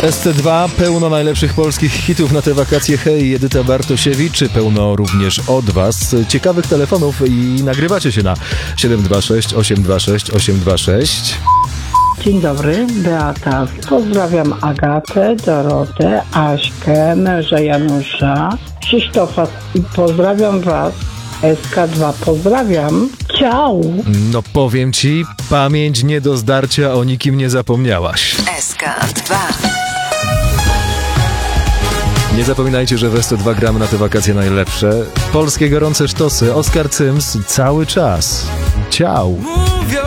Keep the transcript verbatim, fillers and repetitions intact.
S C dwa, pełno najlepszych polskich hitów na te wakacje. Hej, Edyta Bartosiewicz, czy pełno również od Was ciekawych telefonów i nagrywacie się na siedem dwa sześć osiem dwa sześć osiem dwa sześć. Dzień dobry, Beata. Pozdrawiam Agatę, Dorotę, Aśkę, męża Janusza, Krzysztofa i pozdrawiam Was. S K dwa, pozdrawiam. Ciao! No powiem Ci, pamięć nie do zdarcia, o nikim nie zapomniałaś. S K dwa. Nie zapominajcie, że w S C dwa gramy na te wakacje najlepsze. Polskie gorące sztosy, Oskar Cyms cały czas. Ciao!